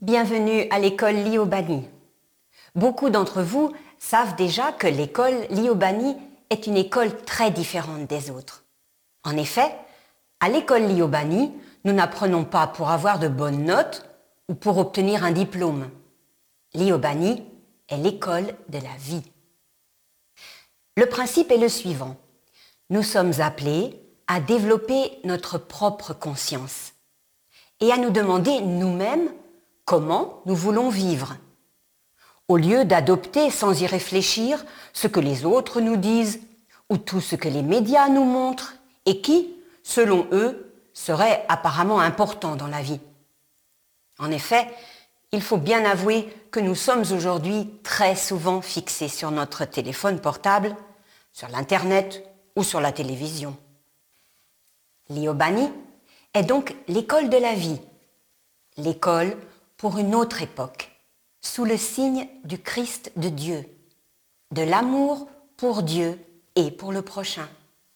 Bienvenue à l'école Liobani. Beaucoup d'entre vous savent déjà que l'école Liobani est une école très différente des autres. En effet, à l'école Liobani, nous n'apprenons pas pour avoir de bonnes notes ou pour obtenir un diplôme. Liobani est l'école de la vie. Le principe est le suivant. Nous sommes appelés à développer notre propre conscience et à nous demander nous-mêmes comment nous voulons vivre, au lieu d'adopter sans y réfléchir ce que les autres nous disent ou tout ce que les médias nous montrent et qui, selon eux, serait apparemment important dans la vie. En effet, il faut bien avouer que nous sommes aujourd'hui très souvent fixés sur notre téléphone portable, sur l'Internet ou sur la télévision. Liobani est donc l'école de la vie, l'école pour une autre époque, sous le signe du Christ de Dieu, de l'amour pour Dieu et pour le prochain.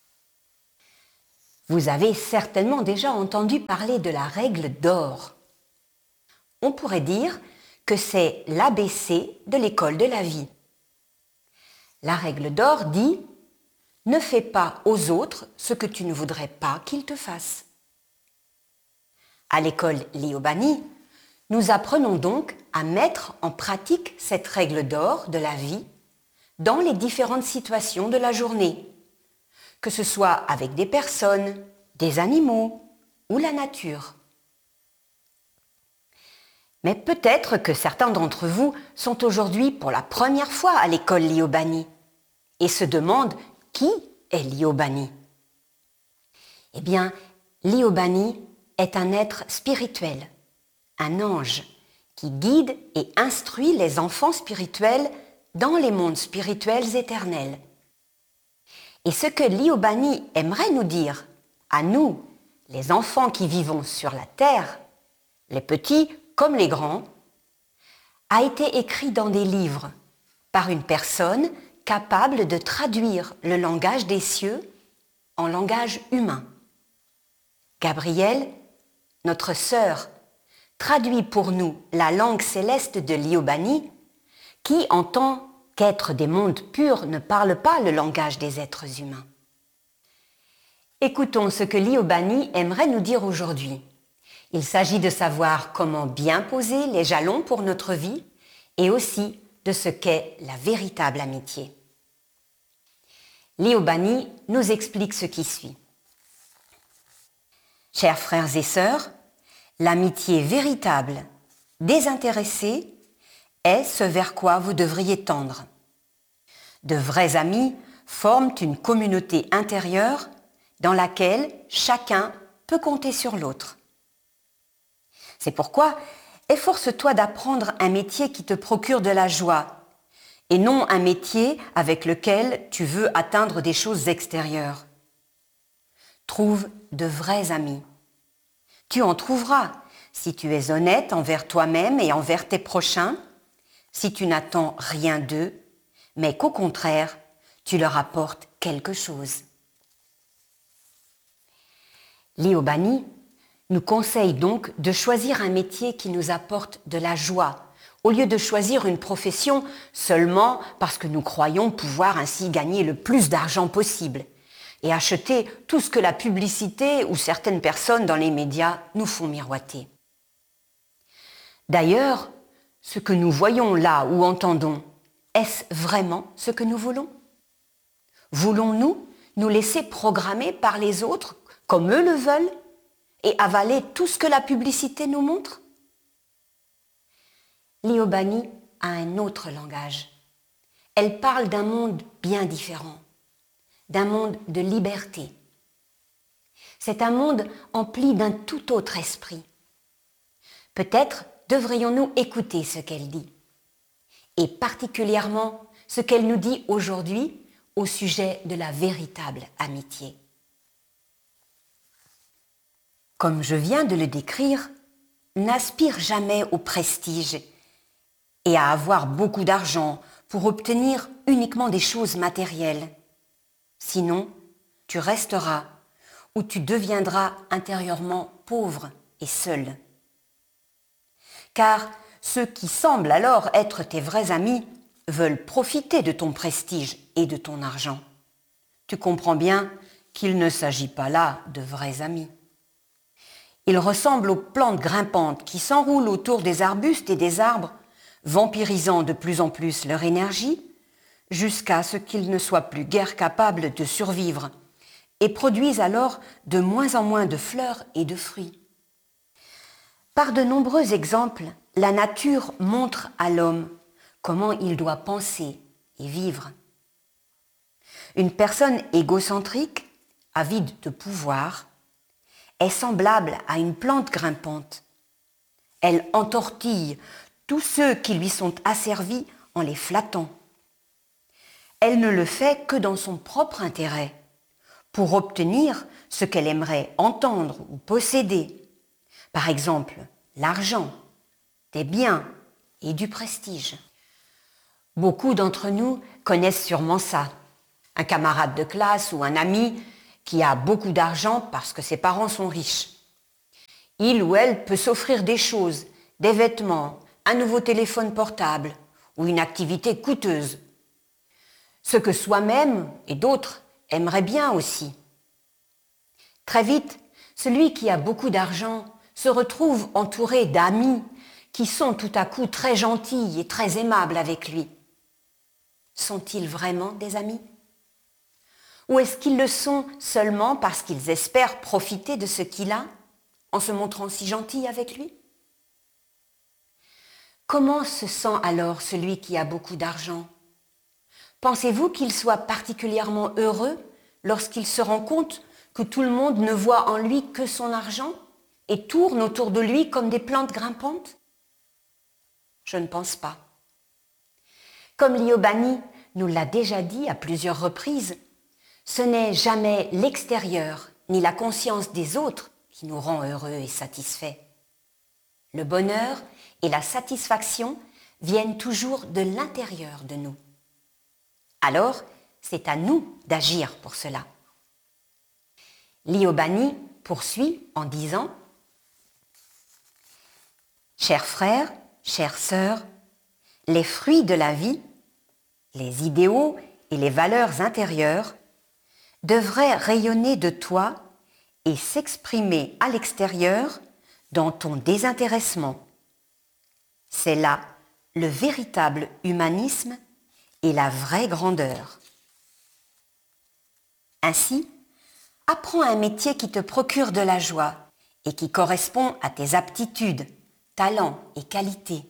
Vous avez certainement déjà entendu parler de la règle d'or. On pourrait dire que c'est l'ABC de l'école de la vie. La règle d'or dit « Ne fais pas aux autres ce que tu ne voudrais pas qu'ils te fassent ». À l'école Liobani, nous apprenons donc à mettre en pratique cette règle d'or de la vie dans les différentes situations de la journée, que ce soit avec des personnes, des animaux ou la nature. Mais peut-être que certains d'entre vous sont aujourd'hui pour la première fois à l'école Liobani et se demandent qui est Liobani. Eh bien, Liobani est un être spirituel, un ange qui guide et instruit les enfants spirituels dans les mondes spirituels éternels. Et ce que Liobani aimerait nous dire, à nous, les enfants qui vivons sur la terre, les petits comme les grands, a été écrit dans des livres par une personne capable de traduire le langage des cieux en langage humain. Gabrielle, notre sœur, traduit pour nous la langue céleste de Liobani, qui, en tant qu'être des mondes purs, ne parle pas le langage des êtres humains. Écoutons ce que Liobani aimerait nous dire aujourd'hui. Il s'agit de savoir comment bien poser les jalons pour notre vie et aussi de ce qu'est la véritable amitié. Liobani nous explique ce qui suit. Chers frères et sœurs, l'amitié véritable, désintéressée, est ce vers quoi vous devriez tendre. De vrais amis forment une communauté intérieure dans laquelle chacun peut compter sur l'autre. C'est pourquoi efforce-toi d'apprendre un métier qui te procure de la joie et non un métier avec lequel tu veux atteindre des choses extérieures. Trouve de vrais amis. Tu en trouveras si tu es honnête envers toi-même et envers tes prochains, si tu n'attends rien d'eux, mais qu'au contraire, tu leur apportes quelque chose. Liobani nous conseille donc de choisir un métier qui nous apporte de la joie, au lieu de choisir une profession seulement parce que nous croyons pouvoir ainsi gagner le plus d'argent possible et acheter tout ce que la publicité ou certaines personnes dans les médias nous font miroiter. D'ailleurs, ce que nous voyons là ou entendons, est-ce vraiment ce que nous voulons ? Voulons-nous nous laisser programmer par les autres comme eux le veulent et avaler tout ce que la publicité nous montre ? Liobani a un autre langage. Elle parle d'un monde bien différent, d'un monde de liberté. C'est un monde empli d'un tout autre esprit. Peut-être devrions-nous écouter ce qu'elle dit, et particulièrement ce qu'elle nous dit aujourd'hui au sujet de la véritable amitié. Comme je viens de le décrire, n'aspire jamais au prestige et à avoir beaucoup d'argent pour obtenir uniquement des choses matérielles. Sinon, tu resteras ou tu deviendras intérieurement pauvre et seul. car ceux qui semblent alors être tes vrais amis veulent profiter de ton prestige et de ton argent. Tu comprends bien qu'il ne s'agit pas là de vrais amis. Ils ressemblent aux plantes grimpantes qui s'enroulent autour des arbustes et des arbres, vampirisant de plus en plus leur énergie, jusqu'à ce qu'ils ne soient plus guère capables de survivre et produisent alors de moins en moins de fleurs et de fruits. Par de nombreux exemples, la nature montre à l'homme comment il doit penser et vivre. Une personne égocentrique, avide de pouvoir, est semblable à une plante grimpante. Elle entortille tous ceux qui lui sont asservis en les flattant. Elle ne le fait que dans son propre intérêt, pour obtenir ce qu'elle aimerait entendre ou posséder. Par exemple, l'argent, des biens et du prestige. Beaucoup d'entre nous connaissent sûrement ça. Un camarade de classe ou un ami qui a beaucoup d'argent parce que ses parents sont riches. Il ou elle peut s'offrir des choses, des vêtements, un nouveau téléphone portable ou une activité coûteuse. Ce que soi-même et d'autres aimeraient bien aussi. Très vite, celui qui a beaucoup d'argent se retrouve entouré d'amis qui sont tout à coup très gentils et très aimables avec lui. Sont-ils vraiment des amis ? Ou est-ce qu'ils le sont seulement parce qu'ils espèrent profiter de ce qu'il a en se montrant si gentil avec lui ? Comment se sent alors celui qui a beaucoup d'argent ? Pensez-vous qu'il soit particulièrement heureux lorsqu'il se rend compte que tout le monde ne voit en lui que son argent et tourne autour de lui comme des plantes grimpantes ? Je ne pense pas. Comme Liobani nous l'a déjà dit à plusieurs reprises, ce n'est jamais l'extérieur ni la conscience des autres qui nous rend heureux et satisfaits. Le bonheur et la satisfaction viennent toujours de l'intérieur de nous. Alors, c'est à nous d'agir pour cela. Liobani poursuit en disant « Chers frères, chères sœurs, les fruits de la vie, les idéaux et les valeurs intérieures devraient rayonner de toi et s'exprimer à l'extérieur dans ton désintéressement. C'est là le véritable humanisme et la vraie grandeur. Ainsi, apprends un métier qui te procure de la joie et qui correspond à tes aptitudes, talents et qualités.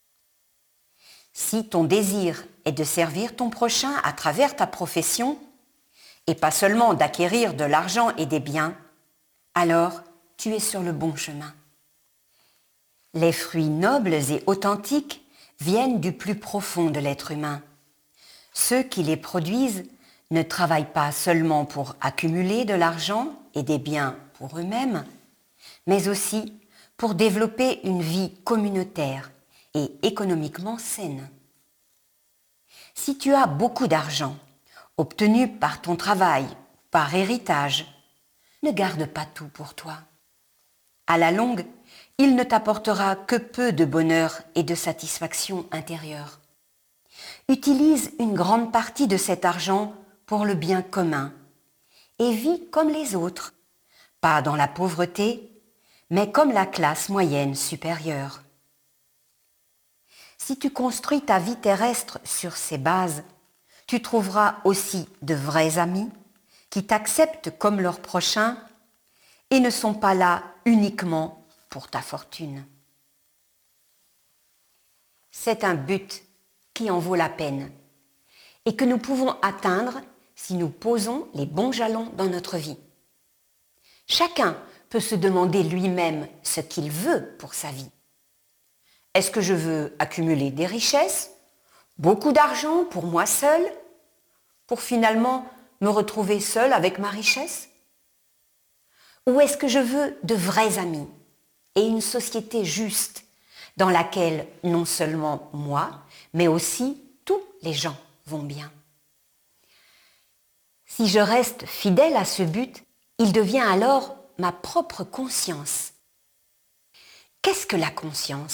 Si ton désir est de servir ton prochain à travers ta profession, et pas seulement d'acquérir de l'argent et des biens, alors tu es sur le bon chemin. Les fruits nobles et authentiques viennent du plus profond de l'être humain. Ceux qui les produisent ne travaillent pas seulement pour accumuler de l'argent et des biens pour eux-mêmes, mais aussi pour développer une vie communautaire et économiquement saine. Si tu as beaucoup d'argent, obtenu par ton travail, par héritage, ne garde pas tout pour toi. À la longue, il ne t'apportera que peu de bonheur et de satisfaction intérieure. Utilise une grande partie de cet argent pour le bien commun et vis comme les autres, pas dans la pauvreté, mais comme la classe moyenne supérieure. Si tu construis ta vie terrestre sur ces bases, tu trouveras aussi de vrais amis qui t'acceptent comme leur prochain et ne sont pas là uniquement pour ta fortune. C'est un but qui en vaut la peine et que nous pouvons atteindre si nous posons les bons jalons dans notre vie. Chacun peut se demander lui-même ce qu'il veut pour sa vie. Est-ce que je veux accumuler des richesses, beaucoup d'argent pour moi seul, pour finalement me retrouver seul avec ma richesse ? Ou est-ce que je veux de vrais amis et une société juste dans laquelle non seulement moi, mais aussi tous les gens vont bien ? Si je reste fidèle à ce but, il devient alors ma propre conscience. Qu'est-ce que la conscience ?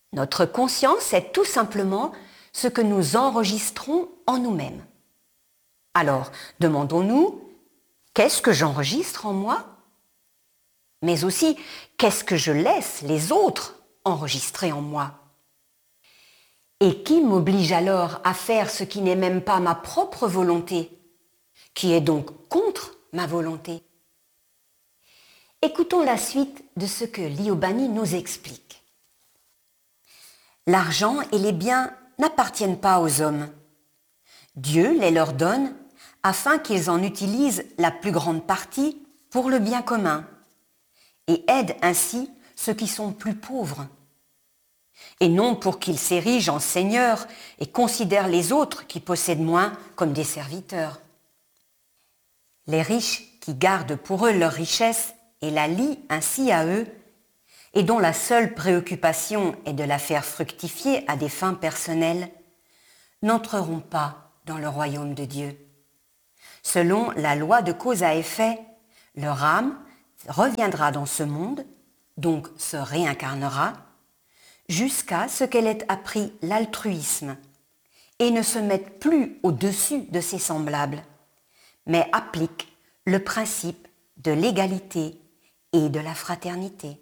Notre conscience est tout simplement ce que nous enregistrons en nous-mêmes. Alors, demandons-nous, qu'est-ce que j'enregistre en moi? Mais aussi, qu'est-ce que je laisse les autres enregistrer en moi? Et qui m'oblige alors à faire ce qui n'est même pas ma propre volonté, qui est donc contre ma volonté? Écoutons la suite de ce que Liobani nous explique. L'argent et les biens n'appartiennent pas aux hommes. Dieu les leur donne afin qu'ils en utilisent la plus grande partie pour le bien commun et aident ainsi ceux qui sont plus pauvres. Et non pour qu'ils s'érigent en seigneurs et considèrent les autres qui possèdent moins comme des serviteurs. Les riches qui gardent pour eux leur richesse et la lient ainsi à eux, et dont la seule préoccupation est de la faire fructifier à des fins personnelles, n'entreront pas dans le royaume de Dieu. Selon la loi de cause à effet, leur âme reviendra dans ce monde, donc se réincarnera, jusqu'à ce qu'elle ait appris l'altruisme et ne se mette plus au-dessus de ses semblables, mais applique le principe de l'égalité et de la fraternité.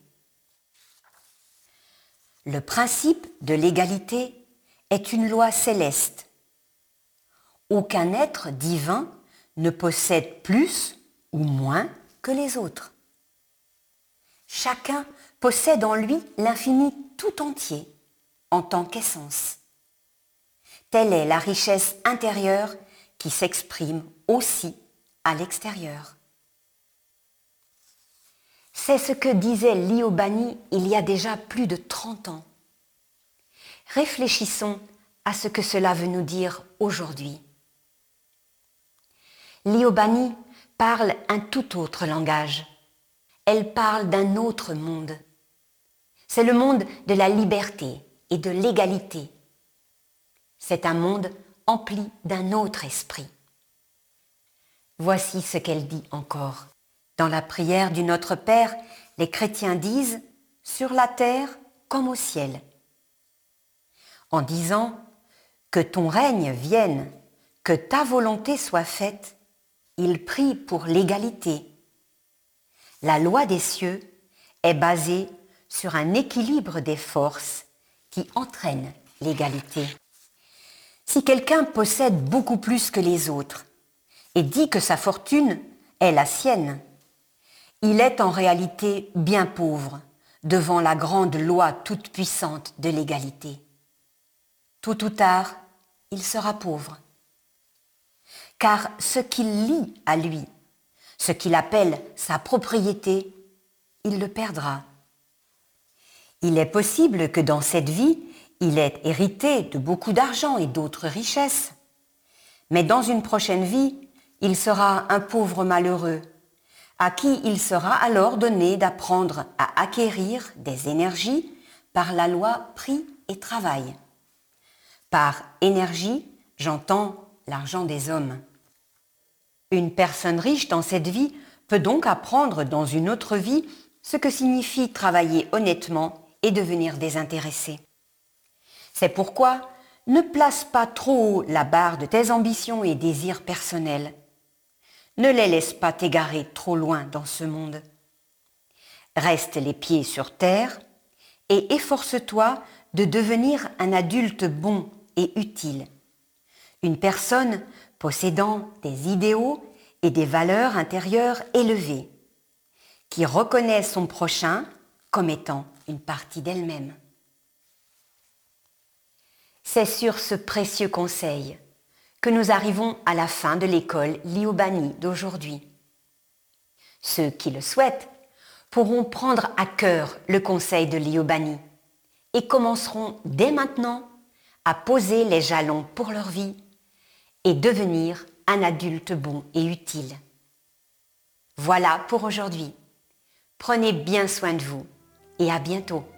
Le principe de l'égalité est une loi céleste. Aucun être divin ne possède plus ou moins que les autres. Chacun possède en lui l'infini tout entier en tant qu'essence. Telle est la richesse intérieure qui s'exprime aussi à l'extérieur. C'est ce que disait Liobani il y a déjà plus de 30 ans. Réfléchissons à ce que cela veut nous dire aujourd'hui. Liobani parle un tout autre langage. Elle parle d'un autre monde. C'est le monde de la liberté et de l'égalité. C'est un monde empli d'un autre esprit. Voici ce qu'elle dit encore. Dans la prière du Notre Père, les chrétiens disent « sur la terre comme au ciel ». En disant « que ton règne vienne, que ta volonté soit faite », ils prient pour l'égalité. La loi des cieux est basée sur un équilibre des forces qui entraîne l'égalité. Si quelqu'un possède beaucoup plus que les autres et dit que sa fortune est la sienne, il est en réalité bien pauvre devant la grande loi toute puissante de l'égalité. Tôt ou tard, il sera pauvre. Car ce qu'il lie à lui, ce qu'il appelle sa propriété, il le perdra. Il est possible que dans cette vie, il ait hérité de beaucoup d'argent et d'autres richesses. Mais dans une prochaine vie, il sera un pauvre malheureux, à qui il sera alors donné d'apprendre à acquérir des énergies par la loi prix et travail. Par énergie, j'entends l'argent des hommes. Une personne riche dans cette vie peut donc apprendre dans une autre vie ce que signifie travailler honnêtement et devenir désintéressé. C'est pourquoi ne place pas trop haut la barre de tes ambitions et désirs personnels. Ne les laisse pas t'égarer trop loin dans ce monde. Reste les pieds sur terre et efforce-toi de devenir un adulte bon et utile. Une personne possédant des idéaux et des valeurs intérieures élevées, qui reconnaît son prochain comme étant une partie d'elle-même. C'est sur ce précieux conseil que nous arrivons à la fin de l'école Liobani d'aujourd'hui. Ceux qui le souhaitent pourront prendre à cœur le conseil de Liobani et commenceront dès maintenant à poser les jalons pour leur vie et devenir un adulte bon et utile. Voilà pour aujourd'hui. Prenez bien soin de vous et à bientôt.